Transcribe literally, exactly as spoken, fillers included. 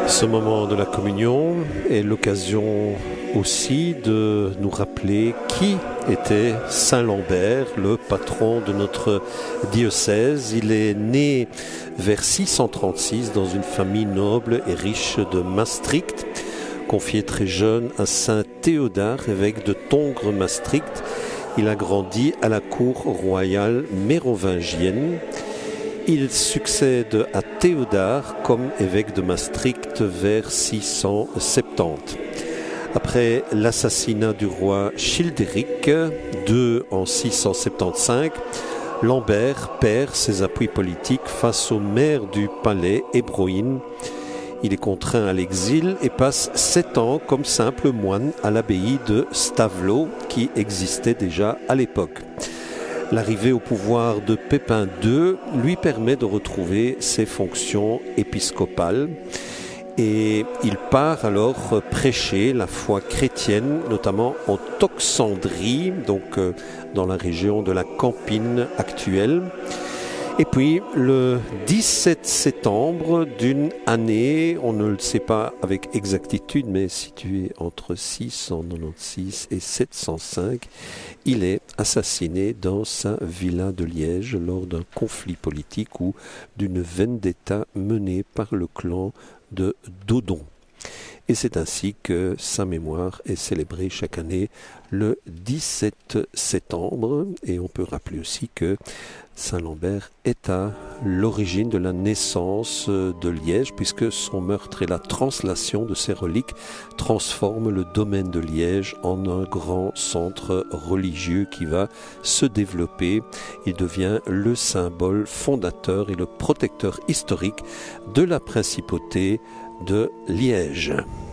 Ce moment de la communion est l'occasion aussi de nous rappeler qui était Saint Lambert, le patron de notre diocèse. Il est né vers six cent trente-six dans une famille noble et riche de Maastricht. Confié très jeune à Saint Théodard, évêque de Tongres-Maastricht, il a grandi à la cour royale mérovingienne. Il succède à Théodard comme évêque de Maastricht vers six cent soixante-dix. Après l'assassinat du roi Childéric deux en six cent soixante-quinze, Lambert perd ses appuis politiques face au maire du palais, Hébroïne. Il est contraint à l'exil et passe sept ans comme simple moine à l'abbaye de Stavelot qui existait déjà à l'époque. L'arrivée au pouvoir de Pépin deux lui permet de retrouver ses fonctions épiscopales et il part alors prêcher la foi chrétienne, notamment en Toxandrie, donc dans la région de la Campine actuelle. Et puis, le dix-sept septembre d'une année, on ne le sait pas avec exactitude, mais situé entre six cent quatre-vingt-seize et sept cent cinq, il est assassiné dans sa villa de Liège lors d'un conflit politique ou d'une vendetta menée par le clan de Dodon. Et c'est ainsi que sa mémoire est célébrée chaque année le dix-sept septembre. Et on peut rappeler aussi que Saint Lambert est à l'origine de la naissance de Liège, puisque son meurtre et la translation de ses reliques transforment le domaine de Liège en un grand centre religieux qui va se développer. Il devient le symbole fondateur et le protecteur historique de la principauté de Liège.